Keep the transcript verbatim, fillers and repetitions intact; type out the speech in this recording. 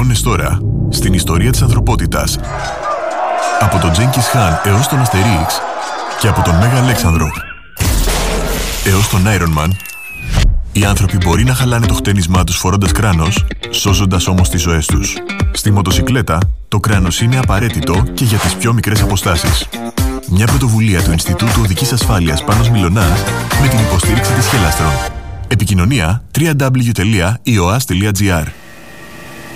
αγώνες τώρα, στην ιστορία της ανθρωπότητας. Από τον Τζένκις Χαν έως τον Αστερίξ και από τον Μέγα Αλέξανδρο έως τον Iron Man, οι άνθρωποι μπορεί να χαλάνε το χτένισμά τους φορώντας κράνος, σώζοντας όμως τις ζωές τους. Στη μοτοσικλέτα, το κράνος είναι απαραίτητο και για τις πιο μικρές αποστάσεις. Μια πρωτοβουλία του Ινστιτούτου Οδικής Ασφάλειας Πάνος Μιλωνάς με την υποστήριξη της Χέλαστρον. Επικοινωνία double-u double-u double-u τελεία ι ο ας τελεία τζι άρ.